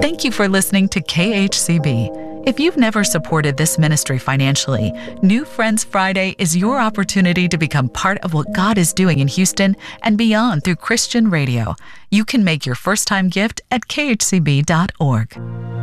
Thank you for listening to KHCB. If you've never supported this ministry financially, New Friends Friday is your opportunity to become part of what God is doing in Houston and beyond through Christian radio. You can make your first-time gift at khcb.org.